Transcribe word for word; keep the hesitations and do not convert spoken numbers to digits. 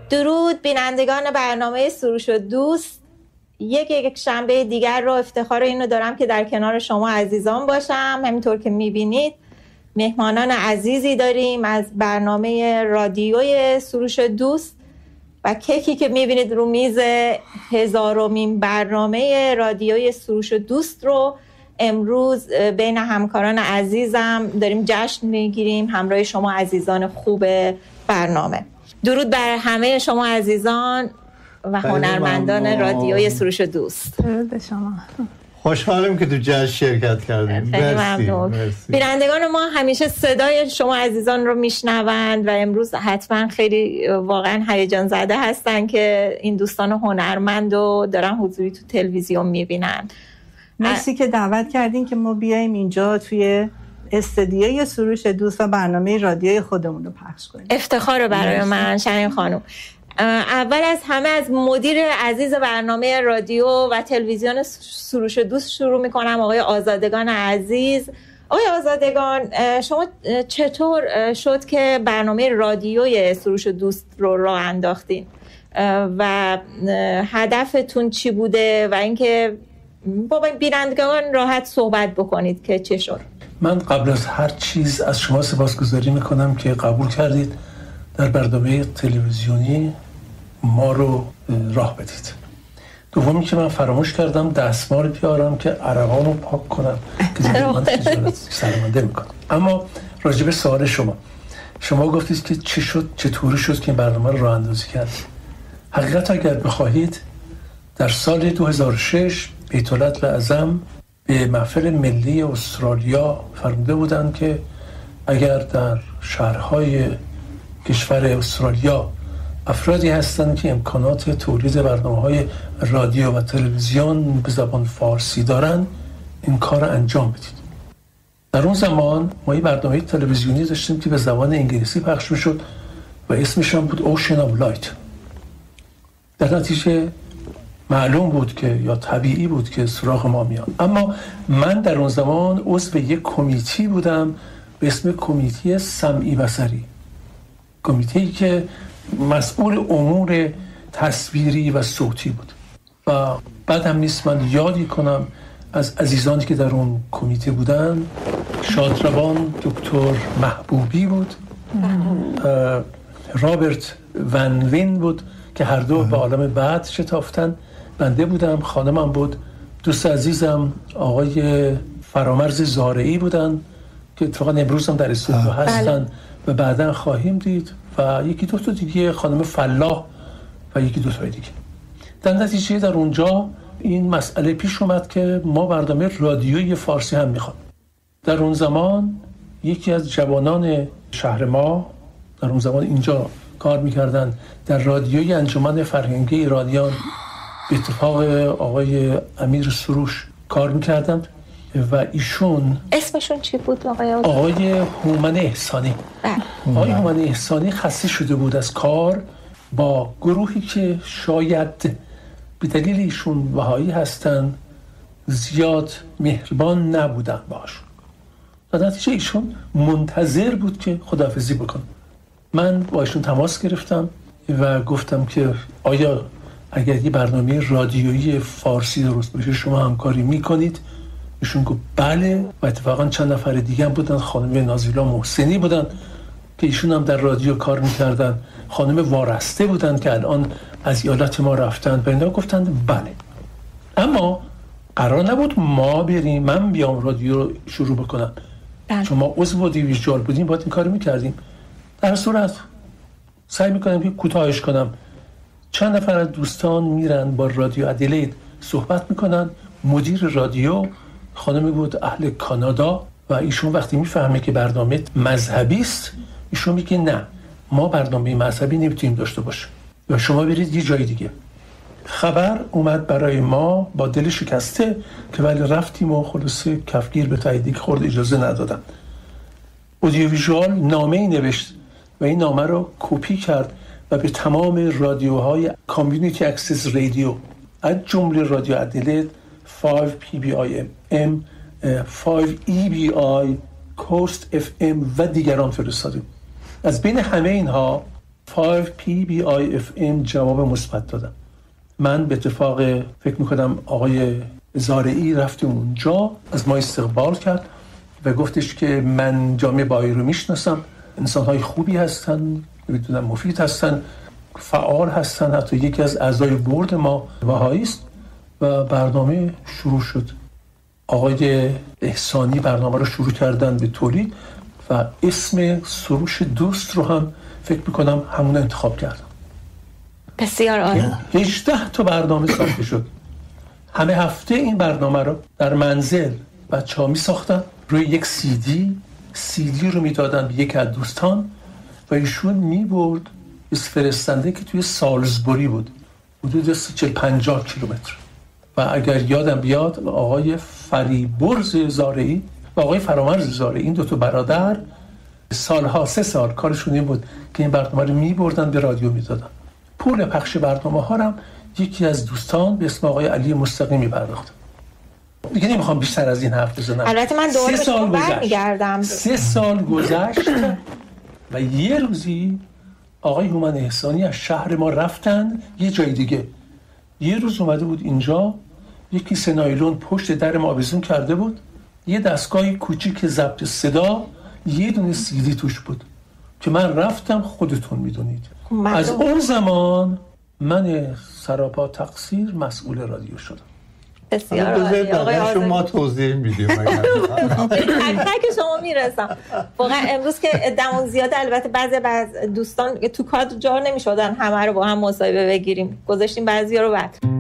درود بینندگان برنامه سروش و دوست. یک یک شنبه دیگر رو افتخار اینو دارم که در کنار شما عزیزان باشم. همینطور که میبینید مهمانان عزیزی داریم از برنامه رادیوی سروش دوست و کیکی که میبینید رو میز هزارمین برنامه رادیوی سروش دوست رو امروز بین همکاران عزیزم داریم جشن میگیریم همراه شما عزیزان خوب برنامه. درود بر همه شما عزیزان و هنرمندان رادیوی سروش دوست. درود شما. خوشحالم که تو جشن شرکت کردیم. خیلی ممنون. بینندگان ما همیشه صدای شما عزیزان رو میشنوند و امروز حتما خیلی واقعا هیجان زده هستن که این دوستان هنرمند رو دارن حضوری تو تلویزیون میبینن. مرسی که دعوت کردین که ما بیایم اینجا توی استودیوی سروش دوست و برنامه رادیوی خودمون رو پخش کنیم. افتخار برای من شرین خانم. اول از همه از مدیر عزیز برنامه رادیو و تلویزیون سروش دوست شروع میکنم، آقای آزادگان عزیز. آقای آزادگان، شما چطور شد که برنامه رادیوی سروش دوست رو راه انداختین و هدفتون چی بوده و اینکه با بینندگان راحت صحبت بکنید که چه شد؟ من قبل از هر چیز از شما سپاسگزاری میکنم که قبول کردید در برنامه تلویزیونی ما رو راه بدید. دومی که من فراموش کردم دستمال بیارم که عرقان رو پاک کنم که دیگه من تجارت سرمانده میکنم. اما راجب سوال شما شما گفتید که چه شد چطوری شد که این برنامه رو راه اندازی کرد. حقیقت اگر بخواهید در سال دو هزار و شش بیت العدل اعظم به محفل ملی استرالیا فرموده بودند که اگر در شهرهای کشور استرالیا افرادی هستند که امکانات تولید برنامه‌های رادیو و تلویزیون به زبان فارسی دارند این کار رو انجام بدید. در اون زمان ما یه برنامه تلویزیونی داشتیم که به زبان انگلیسی پخش میشد و اسمش هم بود Ocean of Light. در نتیجه معلوم بود که یا طبیعی بود که سراغ ما میاد. اما من در اون زمان عضو یک کمیته بودم به اسم کمیته سمعی بصری، کمیته‌ای که مسئول امور تصویری و صوتی بود. و بعد هم نیست من یادی کنم از عزیزانی که در اون کمیته بودن شادروان دکتر محبوبی بود، رابرت ون وین بود که هر دو به عالم بعد شتافتن، بنده بودم، خانمم بود، دوست عزیزم آقای فرامرز زارعی بودن که اتفاقا امروز هم در استودیو هستن و بعداً خواهیم دید و یکی دو تا دیگه خانم فلاح و یکی دو تا دیگه. در نتیجه در اونجا این مسئله پیش اومد که ما برنامه رادیویی فارسی هم میخوام. در اون زمان یکی از جوانان شهر ما در اون زمان اینجا کار میکردن در رادیوی انجمن فرهنگی ایرانیان، به اتفاق آقای امیر سروش کار میکردن و ایشون اسمشون چی بود آقای آقای هومن احسانی. آقای هومن احسانی خسته شده بود از کار با گروهی که شاید به دلیل ایشون بهایی هستن زیاد مهربان نبودن باشون. در نتیجه ایشون منتظر بود که خداحافظی بکن. من با ایشون تماس گرفتم و گفتم که آیا اگر یه برنامه رادیویی فارسی درست بشه شما همکاری میکنید؟ ایشون گفت بله و اتفاقا چند نفر دیگه هم بودن، خانم نازیلا محسنی بودن که ایشون هم در رادیو کار میکردن، خانم وارسته بودن که الان از ایالت ما رفتن و اینا گفتن بله. اما قرار نبود ما بریم من بیام رادیو رو شروع بکنم، چون ما عضو دیویژوال بودیم باید این کار میکردیم. در صورت سعی میکنم که کوتاهش کنم، چند نفر از دوستان میرن با رادیو ادلید صحبت میکنن، مدیر رادیو خانمی بود اهل کانادا و ایشون وقتی میفهمه که برنامه مذهبی است ایشون میگه نه ما برنامه مذهبی نمیتونیم داشته باشیم و شما برید یه جای دیگه. خبر اومد برای ما با دل شکسته که ولی رفتیم و خلاصه کفگیر به تاییدی که خورد اجازه ندادن. اودیویژوال نامه‌ای نوشت و این نامه رو کپی کرد و به تمام رادیوهای کامیونیتی اکسس رادیو از جمله رادیو ادلید، فایو پی بی آی ام، فایو ای بی آی، کوست اف ام و دیگران فرستادیم. از بین همه اینها پنج پی بی آی اف ام جواب مثبت دادم. من به اتفاق فکر میکنم آقای زارعی رفتیم اونجا، از ما استقبال کرد و گفتش که من جامعه بهایی رو میشناسم، انسان‌های خوبی هستن، میدونم مفید هستن، فعال هستن، حتی یکی از اعضای بورد ما بهایی است. و برنامه شروع شد. آقای احسانی برنامه رو شروع کردن به تولید و اسم سروش دوست رو هم فکر میکنم همون انتخاب کردم. بسیار عالی. هجده تا برنامه ساخته شد. همه هفته این برنامه رو در منزل بچه‌ها می ساختن، روی یک سی دی سی دی رو میدادن به یک از دوستان و ایشون می برد به فرستنده که توی سالزبوری بود، حدود چهل پنجاه کیلومتر. و اگر یادم بیاد آقای فریبرز زارعی و آقای فرامرز زارعی، این دو تا برادر سالها سه سال کارشون این بود که این برنامه رو می بردن به رادیو میدادن. پول پخش برنامه ها هم یکی از دوستان به اسم آقای علی مستقیمی پرداخت. دیگه نمیخوام بیشتر از این حرف بزنم. البته من دوباره به شما برمیگردم. سه سال گذشت و یه روزی آقای هومن احسانی از شهر ما رفتن یه جای دیگه. یه روز اومده بود اینجا، یکی سه نایلون پشت در ما آویزون کرده بود، یه دستگاه کوچیک ضبط صدا، یه دونه سی دی توش بود که من رفتم، خودتون میدونید از اون زمان من سراپا تقصیر مسئول رادیو شدم. بسیار عالی آقای آذری. ما توضیح میدیم. تک تک شما میرسم. واقعا امروز که دمون زیاده، البته بعضی از دوستان تو کادر جا نمیشدن همه رو با هم مصاحبه بگیریم، گذاشتیم بعضیا رو بعد.